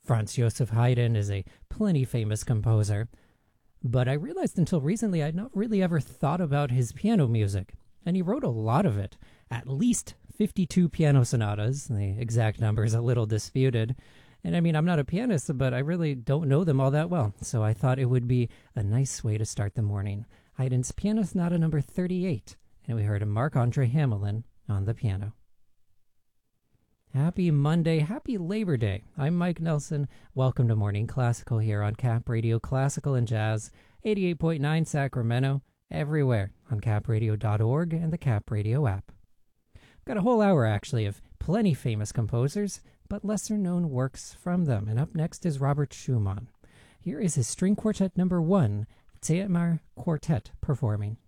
Franz Joseph Haydn is a plenty famous composer, but I realized until recently I'd not really ever thought about his piano music, and he wrote a lot of it, at least 52 piano sonatas. The exact number is a little disputed. And I mean, I'm not a pianist, but I really don't know them all that well, so I thought it would be a nice way to start the morning. Haydn's Piano Sonata number 38, and we heard Marc-Andre Hamelin on the piano. Happy Monday, happy Labor Day. I'm Mike Nelson. Welcome to Morning Classical here on Cap Radio Classical and Jazz, 88.9 Sacramento, everywhere on capradio.org and the Cap Radio app. Got a whole hour, actually, of plenty famous composers, but lesser-known works from them. And up next is Robert Schumann. Here is his String Quartet number 1, Zeitmar Quartet, performing.